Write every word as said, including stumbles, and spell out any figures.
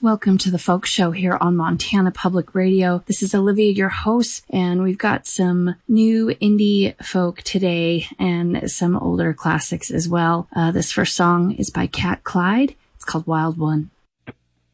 Welcome to the Folk Show here on Montana Public Radio. This is Olivia, your host, and we've got some new indie folk today and some older classics as well. Uh, this first song is by Cat Clyde. It's called Wild One.